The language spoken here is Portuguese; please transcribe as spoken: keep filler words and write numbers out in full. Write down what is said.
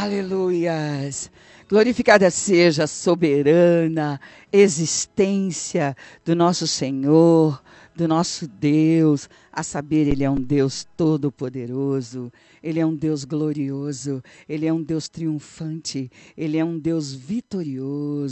Aleluias. Glorificada seja a soberana existência do nosso Senhor, do nosso Deus, a saber, Ele é um Deus todo-poderoso, Ele é um Deus glorioso, Ele é um Deus triunfante, Ele é um Deus vitorioso.